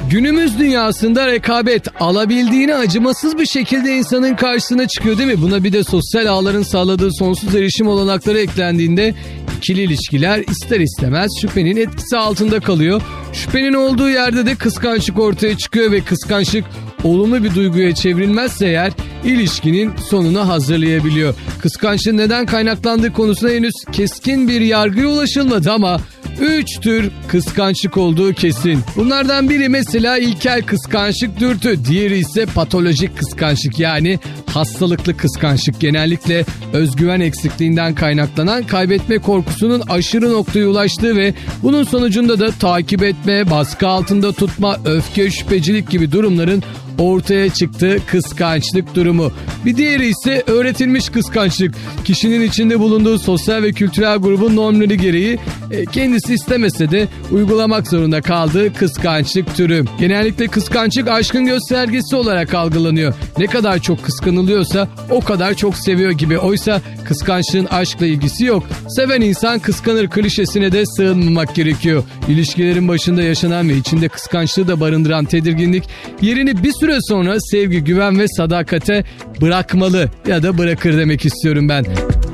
Günümüz dünyasında rekabet alabildiğine acımasız bir şekilde insanın karşısına çıkıyor değil mi? Buna bir de sosyal ağların sağladığı sonsuz erişim olanakları eklendiğinde ikili ilişkiler ister istemez şüphenin etkisi altında kalıyor. Şüphenin olduğu yerde de kıskançlık ortaya çıkıyor ve kıskançlık olumlu bir duyguya çevrilmezse eğer ilişkinin sonuna hazırlayabiliyor. Kıskançlığın neden kaynaklandığı konusunda henüz keskin bir yargıya ulaşılmadı ama 3 tür kıskançlık olduğu kesin. Bunlardan biri mesela ilkel kıskançlık dürtü, diğeri ise patolojik kıskançlık yani hastalıklı kıskançlık. Genellikle özgüven eksikliğinden kaynaklanan kaybetme korkusunun aşırı noktaya ulaştığı ve bunun sonucunda da takip etme, baskı altında tutma, öfke, şüphecilik gibi durumların ortaya çıktığı kıskançlık durumu. Bir diğeri ise öğretilmiş kıskançlık. Kişinin içinde bulunduğu sosyal ve kültürel grubun normları gereği kendisi istemese de uygulamak zorunda kaldığı kıskançlık türü. Genellikle kıskançlık aşkın göstergesi olarak algılanıyor. Ne kadar çok kıskanılıyorsa o kadar çok seviyor gibi. Oysa kıskançlığın aşkla ilgisi yok. Seven insan kıskanır klişesine de sığınmamak gerekiyor. İlişkilerin başında yaşanan ve içinde kıskançlığı da barındıran tedirginlik yerini bir süre sonra sevgi, güven ve sadakate bırakmalı ya da bırakır demek istiyorum ben.